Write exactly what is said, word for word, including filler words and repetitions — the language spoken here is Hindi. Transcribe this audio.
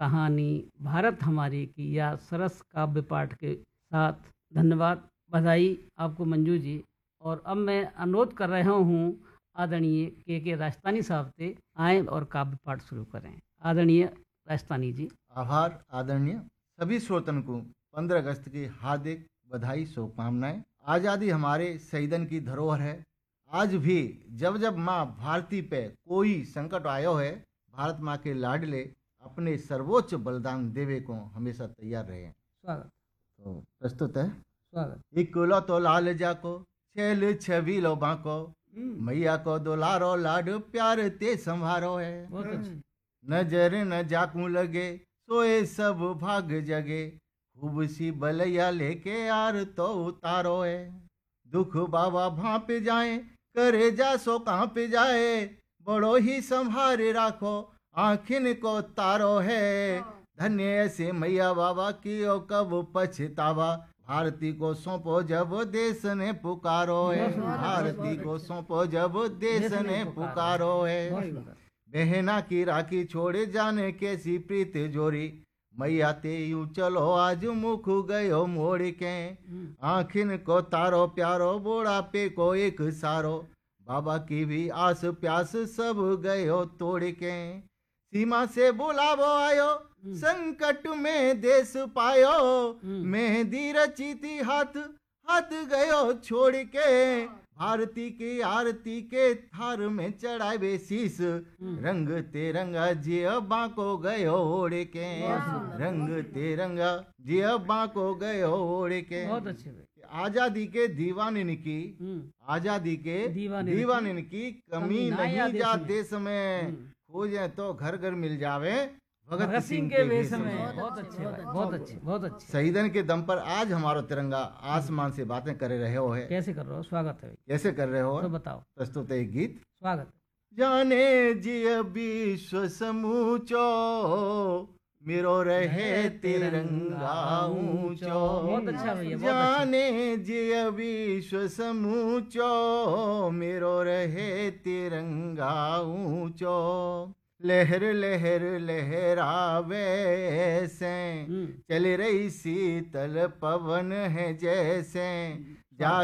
कहानी भारत हमारी की या सरस काव्य पाठ के साथ धन्यवाद, बधाई आपको मंजू जी। और अब मैं अनुरोध कर रहा हूँ आदरणीय के के राजस्थानी साहब से, आएँ और काव्य पाठ शुरू करें। आदरणीय राजस्थानी जी। आभार आदरणीय। सभी श्रोतन को पंद्रह अगस्त की हार्दिक बधाई शुभकामनाएं। आज़ादी हमारे शहीदन की धरोहर है। आज भी जब जब माँ भारती पे कोई संकट आयो है, भारत माँ के लाडले अपने सर्वोच्च बलिदान देवे को हमेशा तैयार रहे। स्वागत। तो प्रस्तुत है स्वागत। इकुलो तो लाल जाको छेल छबीलो बाको, मैया को दुलारो लाड प्यार ते संभारो है। बहुत अच्छी। नजर न जाकू लगे सोए सब भाग जगे, खूब सी बलैया लेके यार तो उतारो है। दुख बाबा भाप जाए करे जा सो कांप जाए, बड़ो ही संभारे राखो आखिन को तारो है। धन्य ऐसे मैया बाबा की ओ कब पछतावा, भारती को सौंपो जब देश ने पुकारो है। भारती को सौंपो जब देश ने पुकारो है। बहना की राखी छोड़े जाने कैसी प्रीत जोरी, मैया ते यूं चलो आज मुख गयो मोड़ के। आखिन को तारो प्यारो बोड़ा पे को एक सारो, बाबा की भी आस प्यास सब गयो तोड़ के। सीमा से बुलावो आयो संकट में देश पायो, मेहंदी रची थी हाथ हाथ गयो छोड़ के। भारती की आरती के थार में चढ़ावे शीस, रंग तेरंगा जिया बांको गयो ओढ़ के। रंग तेरंगा जिया बांको गयो ओढ़ के। बहुत अच्छे। आजादी के दीवानिन की, आजादी के दीवानिन की कमी नहीं जा देश में, खोजे तो घर घर मिल जावे भगत सिंह के वेश में। बहुत अच्छे भाई, बहुत अच्छे, बहुत अच्छे। शहीदन के दम पर आज हमारा तिरंगा आसमान से बातें कर रहे हो है। कैसे कर रहे हो? स्वागत है। कैसे कर रहे हो? तो बताओ। प्रस्तुत है एक गीत। स्वागत। जाने जिय विश्व समूचो, मेरो रहे तिरंगा ऊंचो। बहुत अच्छा भैया। जाने जिय विश्व समूचो, मेरो रहे तिरंगा ऊंचो। लहर लहर लहरावे से, चल रही शीतल पवन है जैसे, जा